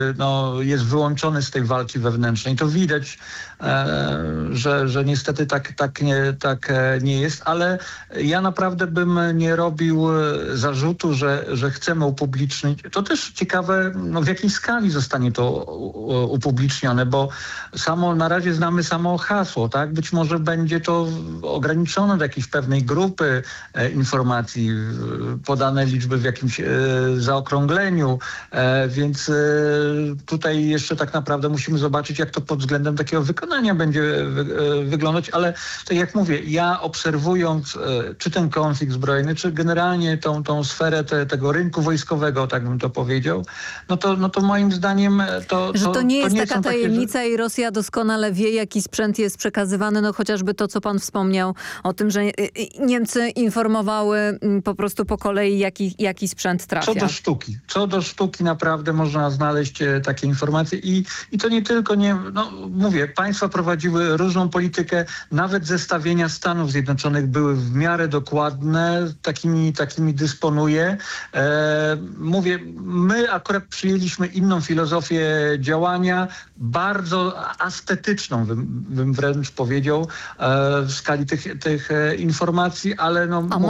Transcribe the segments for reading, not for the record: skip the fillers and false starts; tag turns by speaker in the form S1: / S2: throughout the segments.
S1: no, jest wyłączony z tej walki wewnętrznej. To widać, że niestety tak nie jest, ale ja naprawdę bym nie robił zarzutu, że chcemy upublicznić. To też ciekawe, no, w jakiej skali zostanie to upublicznione, bo na razie znamy samo hasło, tak? Być może będzie to ograniczone do jakiejś pewnej grupy informacji, podane liczby w jakimś zaokrągleniu, więc tutaj jeszcze tak naprawdę musimy zobaczyć, jak to pod względem takiego wykonania będzie wyglądać, ale tak jak mówię, ja obserwując czy ten konflikt zbrojny, czy generalnie tą sferę tego rynku wojskowego, tak bym to powiedział, no to moim zdaniem
S2: to nie jest taka tajemnica i Rosja doskonale wie, jaki sprzęt jest przekazywany, no chociażby to, co pan wspomniał o tym, że Niemcy informowały po prostu po kolei, jaki sprzęt trafia.
S1: Co do sztuki naprawdę można znaleźć takie informacje i to nie tylko, mówię, państwa prowadziły różną politykę, nawet zestawienia Stanów Zjednoczonych były w miarę dokładne, takimi dysponuję. Mówię, my akurat przyjęliśmy inną filozofię działania, bardzo ascetyczną, bym wręcz powiedział, w skali tych informacji, ale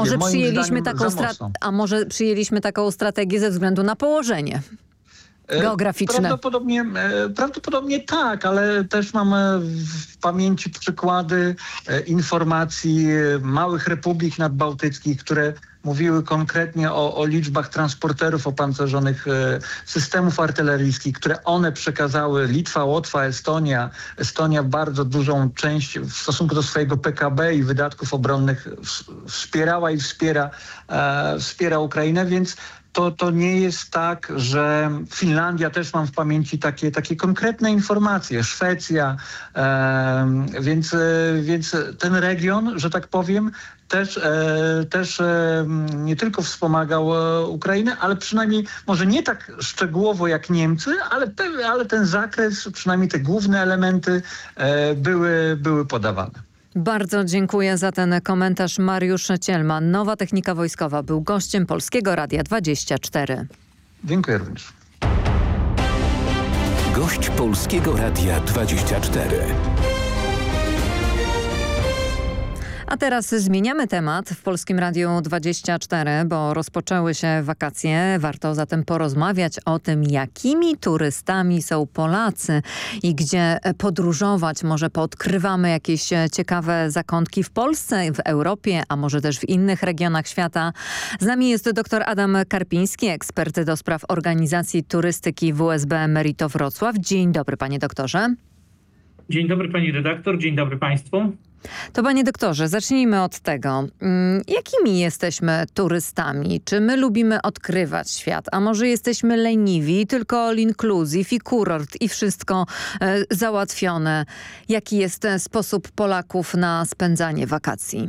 S2: może przyjęliśmy taką strategię ze względu na położenie geograficzne.
S1: Prawdopodobnie tak, ale też mamy w pamięci przykłady informacji małych republik nadbałtyckich, które mówiły konkretnie o liczbach transporterów opancerzonych, systemów artyleryjskich, które one przekazały. Litwa, Łotwa, Estonia bardzo dużą część w stosunku do swojego PKB i wydatków obronnych wspierała i wspiera Ukrainę, więc to nie jest tak, że Finlandia, też mam w pamięci takie konkretne informacje, Szwecja, więc ten region, że tak powiem, też nie tylko wspomagał Ukrainę, ale przynajmniej może nie tak szczegółowo jak Niemcy, ale ten zakres, przynajmniej te główne elementy były podawane.
S2: Bardzo dziękuję za ten komentarz. Mariusz Cielman, Nowa Technika Wojskowa, był gościem Polskiego Radia 24.
S1: Dziękuję również.
S3: Gość Polskiego Radia 24.
S2: A teraz zmieniamy temat w Polskim Radiu 24, bo rozpoczęły się wakacje. Warto zatem porozmawiać o tym, jakimi turystami są Polacy i gdzie podróżować. Może poodkrywamy jakieś ciekawe zakątki w Polsce, w Europie, a może też w innych regionach świata. Z nami jest dr Adam Karpiński, ekspert do spraw organizacji turystyki WSB Merito Wrocław. Dzień dobry, panie doktorze.
S4: Dzień dobry, pani redaktor. Dzień dobry państwu.
S2: To panie doktorze, zacznijmy od tego. Jakimi jesteśmy turystami? Czy my lubimy odkrywać świat? A może jesteśmy leniwi, tylko all inclusive i kurort i wszystko załatwione? Jaki jest sposób Polaków na spędzanie wakacji?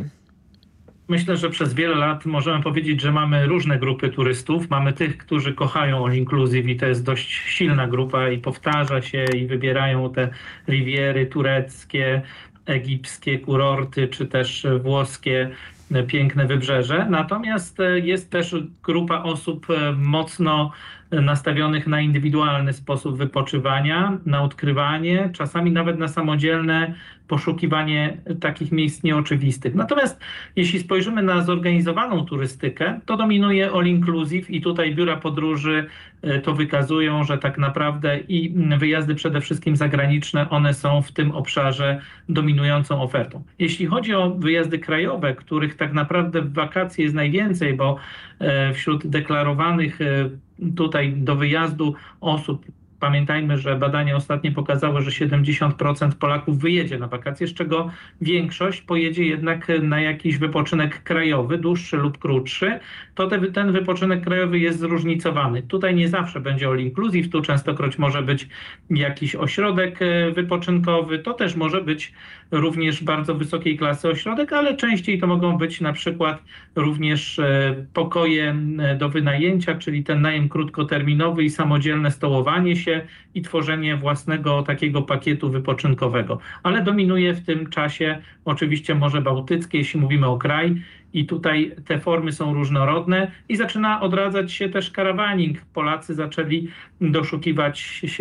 S4: Myślę, że przez wiele lat możemy powiedzieć, że mamy różne grupy turystów. Mamy tych, którzy kochają all inclusive i to jest dość silna grupa i powtarza się i wybierają te riviery tureckie, egipskie kurorty, czy też włoskie piękne wybrzeże. Natomiast jest też grupa osób mocno nastawionych na indywidualny sposób wypoczywania, na odkrywanie, czasami nawet na samodzielne poszukiwanie takich miejsc nieoczywistych. Natomiast jeśli spojrzymy na zorganizowaną turystykę, to dominuje all inclusive i tutaj biura podróży to wykazują, że tak naprawdę i wyjazdy przede wszystkim zagraniczne, one są w tym obszarze dominującą ofertą. Jeśli chodzi o wyjazdy krajowe, których tak naprawdę w wakacje jest najwięcej, bo wśród deklarowanych tutaj do wyjazdu osób, pamiętajmy, że badania ostatnie pokazały, że 70% Polaków wyjedzie na wakacje, z czego większość pojedzie jednak na jakiś wypoczynek krajowy, dłuższy lub krótszy, to ten wypoczynek krajowy jest zróżnicowany. Tutaj nie zawsze będzie all inclusive, tu częstokroć może być jakiś ośrodek wypoczynkowy, to też może być również bardzo wysokiej klasy ośrodek, ale częściej to mogą być na przykład również pokoje do wynajęcia, czyli ten najem krótkoterminowy i samodzielne stołowanie się i tworzenie własnego takiego pakietu wypoczynkowego. Ale dominuje w tym czasie oczywiście Morze Bałtyckie, jeśli mówimy o kraj, i tutaj te formy są różnorodne i zaczyna odradzać się też karawaning. Polacy zaczęli doszukiwać się